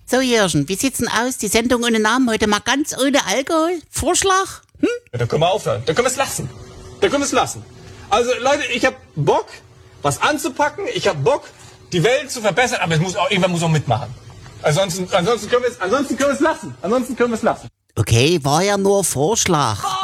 So, Jürgen, wie sieht's denn aus? Die Sendung ohne Namen heute mal ganz ohne Alkohol? Vorschlag? Ja, dann können wir aufhören. Dann können wir es lassen. Also Leute, ich hab Bock, was anzupacken. Ich hab Bock, die Welt zu verbessern. Aber irgendwann muss auch mitmachen. Ansonsten können wir es lassen. Okay, war ja nur Vorschlag.